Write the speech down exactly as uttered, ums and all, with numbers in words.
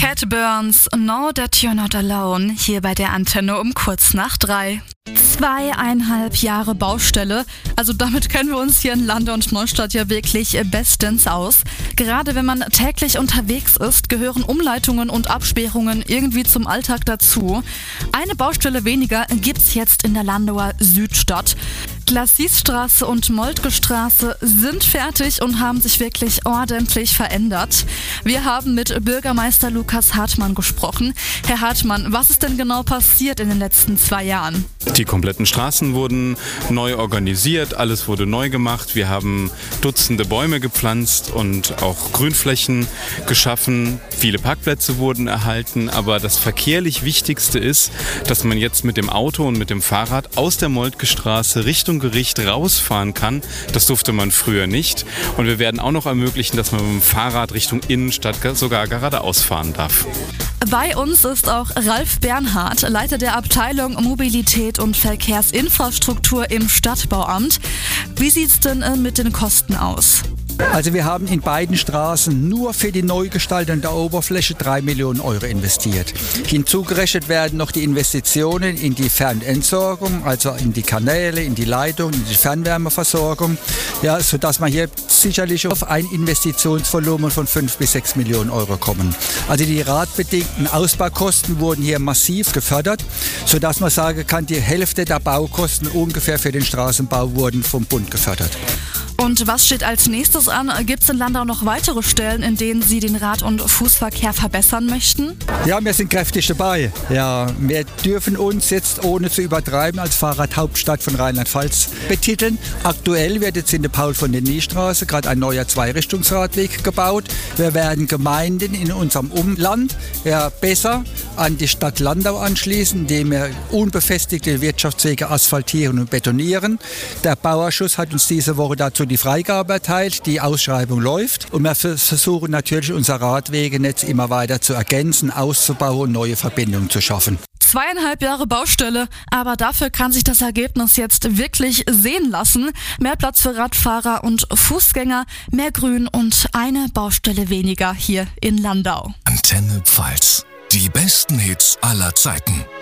Cat Burns, Know That You're Not Alone, hier bei der Antenne um kurz nach drei. Zweieinhalb Jahre Baustelle, also damit kennen wir uns hier in Landau und Neustadt ja wirklich bestens aus. Gerade wenn man täglich unterwegs ist, gehören Umleitungen und Absperrungen irgendwie zum Alltag dazu. Eine Baustelle weniger gibt's jetzt in der Landauer Südstadt. Glassisstraße und Moltke-Straße sind fertig und haben sich wirklich ordentlich verändert. Wir haben mit Bürgermeister Lukas Hartmann gesprochen. Herr Hartmann, was ist denn genau passiert in den letzten zwei Jahren? Die kompletten Straßen wurden neu organisiert, alles wurde neu gemacht. Wir haben Dutzende Bäume gepflanzt und auch Grünflächen geschaffen. Viele Parkplätze wurden erhalten, aber das verkehrlich Wichtigste ist, dass man jetzt mit dem Auto und mit dem Fahrrad aus der Moltke-Straße Richtung Gericht rausfahren kann. Das durfte man früher nicht. Und wir werden auch noch ermöglichen, dass man mit dem Fahrrad Richtung Innenstadt sogar geradeaus fahren darf. Bei uns ist auch Ralf Bernhard, Leiter der Abteilung Mobilität und Verkehrsinfrastruktur im Stadtbauamt. Wie sieht es denn mit den Kosten aus? Also wir haben in beiden Straßen nur für die Neugestaltung der Oberfläche drei Millionen Euro investiert. Hinzugerechnet werden noch die Investitionen in die Fernentsorgung, also in die Kanäle, in die Leitung, in die Fernwärmeversorgung, ja, sodass man hier sicherlich auf ein Investitionsvolumen von fünf bis sechs Millionen Euro kommen. Also die ratbedingten Ausbaukosten wurden hier massiv gefördert, sodass man sagen kann, die Hälfte der Baukosten ungefähr für den Straßenbau wurden vom Bund gefördert. Und was steht als nächstes an? Gibt es in Landau noch weitere Stellen, in denen Sie den Rad- und Fußverkehr verbessern möchten? Ja, wir sind kräftig dabei. Ja, wir dürfen uns jetzt, ohne zu übertreiben, als Fahrradhauptstadt von Rheinland-Pfalz betiteln. Aktuell wird jetzt in der Paul-von-der-Nie-Straße gerade ein neuer Zweirichtungsradweg gebaut. Wir werden Gemeinden in unserem Umland ja, besser an die Stadt Landau anschließen, indem wir unbefestigte Wirtschaftswege asphaltieren und betonieren. Der Bauausschuss hat uns diese Woche dazu die Freigabe erteilt, die Ausschreibung läuft und wir versuchen natürlich unser Radwegenetz immer weiter zu ergänzen, auszubauen und neue Verbindungen zu schaffen. Zweieinhalb Jahre Baustelle, aber dafür kann sich das Ergebnis jetzt wirklich sehen lassen. Mehr Platz für Radfahrer und Fußgänger, mehr Grün und eine Baustelle weniger hier in Landau. Antenne Pfalz. Die besten Hits aller Zeiten.